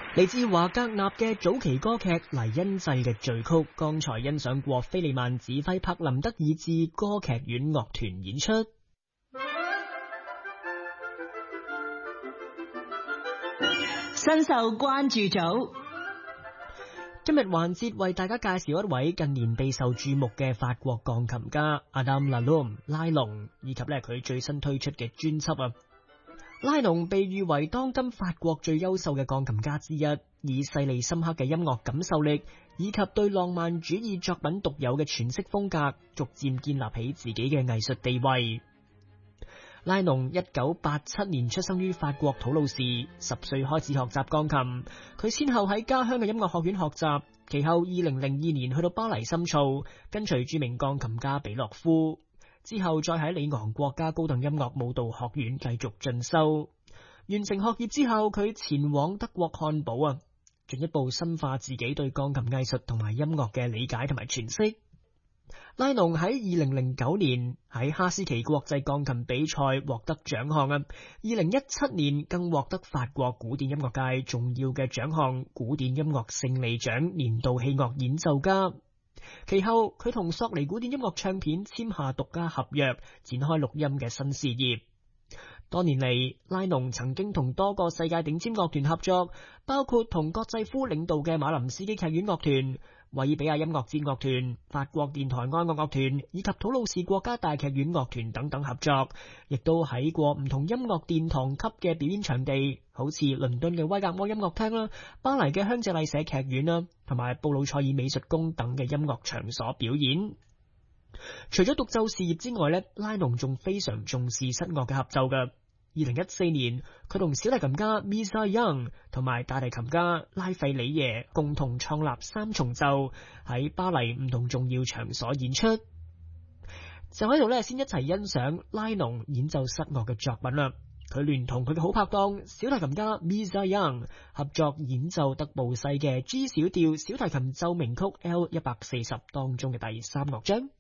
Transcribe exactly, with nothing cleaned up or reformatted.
嚟自華格納嘅早期歌劇《黎恩濟嘅序曲》，剛才欣賞過菲利曼指揮柏林德意志歌劇院樂團演出。 新秀關注組今日環節為大家介紹一位近年備受注目嘅法國鋼琴家 Adam Lallum 拉龍，以及咧佢最新推出嘅專輯啊。拉龍被譽為當今法國最優秀嘅鋼琴家之一，以細膩深刻嘅音樂感受力以及對浪漫主義作品獨有嘅詮釋風格，逐漸建立起自己嘅藝術地位。拉龍一九八七年出生於法國土魯士，十歲開始學習鋼琴。佢先後喺家鄉嘅音樂學院學習，其後二零零二年去到巴黎深造，跟隨著名鋼琴家比洛夫。之後再喺里昂國家高等音樂舞蹈學院繼續進修。完成學業之後，佢前往德國漢堡啊，進一步深化自己對鋼琴藝術同埋音樂嘅理解同埋詮釋。拉龍喺二零零九年喺哈斯奇國際鋼琴比賽獲得獎項啊，二零一七年更獲得法國古典音樂界重要嘅獎項古典音樂勝利獎年度器樂演奏家。其後佢同索尼古典音樂唱片簽下獨家合約，展開錄音嘅新事業。多年嚟，拉龍曾經同多個世界頂尖樂團合作，包括同葛濟夫領導嘅馬林斯基劇院樂團、維爾比亞音樂節樂團、法國電台愛樂樂團以及土魯士國家大劇院樂團等等合作，亦都喺過唔同音樂殿堂級嘅表演場地，好似倫敦嘅威格摩音樂廳啦、巴黎嘅香榭麗舍劇院啦，同埋布魯塞爾美術宮等嘅音樂場所表演。除咗獨奏事業之外咧，拉龍仲非常重視室樂嘅合奏嘅。二零一四年，佢同小提琴家 Misa Young 同埋大提琴家拉費里耶共同創立三重奏，喺巴黎唔同重要場所演出。就喺度咧，先一齊欣賞拉龍演奏室樂嘅作品啦。佢聯同佢嘅好拍檔小提琴家 Misa Young 合作演奏德布西嘅 G 小調小提琴奏鳴曲 L 一百四十當中嘅第三樂章。